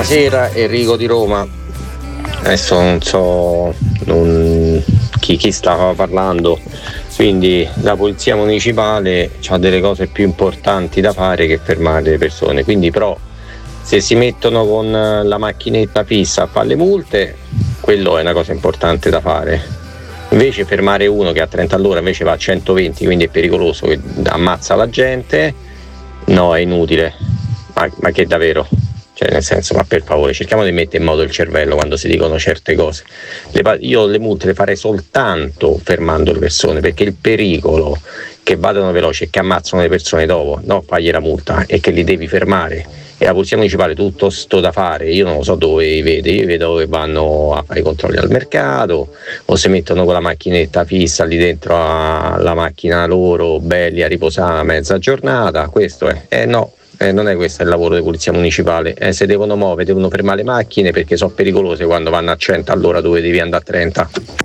Buonasera, Enrico di Roma. Adesso non so chi stava parlando, quindi la polizia municipale ha delle cose più importanti da fare che fermare le persone, quindi però se si mettono con la macchinetta fissa a fare le multe, quello è una cosa importante da fare. Invece fermare uno che a 30 all'ora invece va a 120, quindi è pericoloso, che ammazza la gente, no, è inutile. Ma che davvero? Cioè, nel senso, ma per favore, cerchiamo di mettere in moto il cervello quando si dicono certe cose. Io le multe le farei soltanto fermando le persone, perché il pericolo che vadano veloci e che ammazzano le persone dopo, no, fagli la multa, e che li devi fermare. E la polizia municipale tutto sto da fare, io non lo so dove vede, io vedo dove vanno a fare i controlli al mercato o si mettono con la macchinetta fissa lì dentro alla macchina loro, belli a riposare mezza giornata, questo è. No, non è questo il lavoro di polizia municipale, se devono muovere, devono fermare le macchine perché sono pericolose quando vanno a 100 all'ora dove devi andare a 30.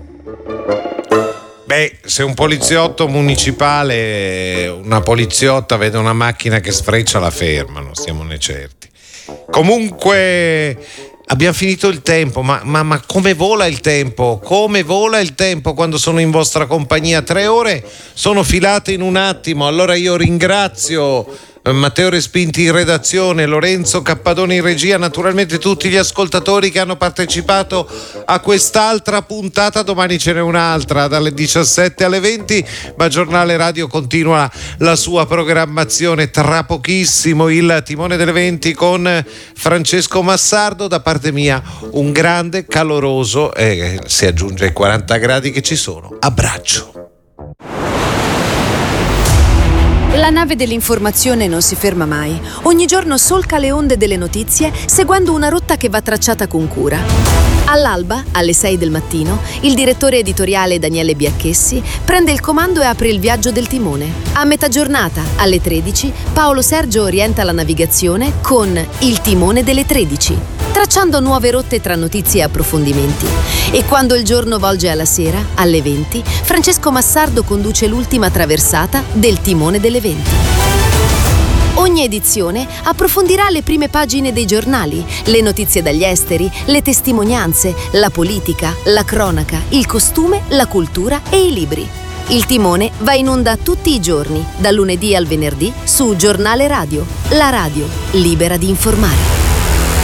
Beh, se un poliziotto municipale, una poliziotta vede una macchina che sfreccia, la fermano, stiamone certi. Comunque abbiamo finito il tempo, ma come vola il tempo? Come vola il tempo quando sono in vostra compagnia? 3 ore sono filate in un attimo. Allora io ringrazio Matteo Respinti in redazione, Lorenzo Cappadoni in regia, naturalmente tutti gli ascoltatori che hanno partecipato a quest'altra puntata. Domani ce n'è un'altra dalle 17 alle 20, ma Giornale Radio continua la sua programmazione. Tra pochissimo il timone delle 20 con Francesco Massardo. Da parte mia un grande, caloroso, si aggiunge ai 40 gradi che ci sono, abbraccio. La nave dell'informazione non si ferma mai. Ogni giorno solca le onde delle notizie seguendo una rotta che va tracciata con cura. All'alba, alle 6 del mattino, il direttore editoriale Daniele Biacchessi prende il comando e apre il viaggio del timone. A metà giornata, alle 13, Paolo Sergio orienta la navigazione con Il timone delle 13, tracciando nuove rotte tra notizie e approfondimenti. E quando il giorno volge alla sera, alle 20, Francesco Massardo conduce l'ultima traversata del timone delle 20. Ogni edizione approfondirà le prime pagine dei giornali, le notizie dagli esteri, le testimonianze, la politica, la cronaca, il costume, la cultura e i libri. Il timone va in onda tutti i giorni, dal lunedì al venerdì, su Giornale Radio, la radio libera di informare.